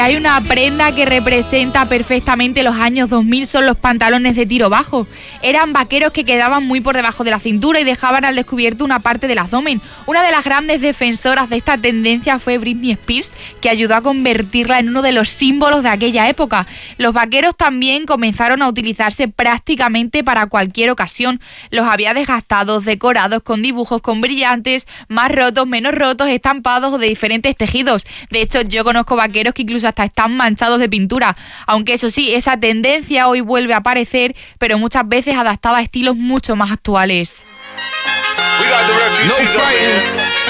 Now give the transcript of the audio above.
Hay una prenda que representa perfectamente los años 2000, son los pantalones de tiro bajo. Eran vaqueros que quedaban muy por debajo de la cintura y dejaban al descubierto una parte del abdomen. Una de las grandes defensoras de esta tendencia fue Britney Spears, que ayudó a convertirla en uno de los símbolos de aquella época. Los vaqueros también comenzaron a utilizarse prácticamente para cualquier ocasión. Los había desgastados, decorados con dibujos, con brillantes, más rotos, menos rotos, estampados o de diferentes tejidos. De hecho, yo conozco vaqueros que incluso hasta están manchados de pintura, aunque eso sí, esa tendencia hoy vuelve a aparecer, pero muchas veces adaptada a estilos mucho más actuales. No